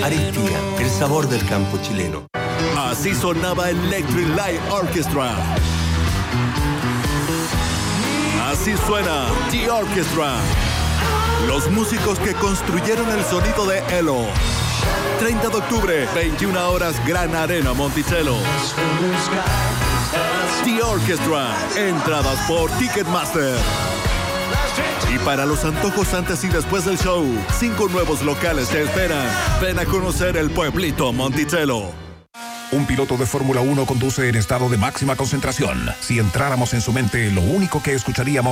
Aretia, el sabor del campo chileno. Así sonaba Electric Light Orchestra. Así suena The Orchestra. Los músicos que construyeron el sonido de Elo. 30 de octubre, 21 horas, Gran Arena Monticello. The Orchestra. Entradas por Ticketmaster. Y para los antojos antes y después del show, 5 nuevos locales te esperan. Ven a conocer el pueblito Monticello. Un piloto de Fórmula 1 conduce en estado de máxima concentración. Si entráramos en su mente, lo único que escucharíamos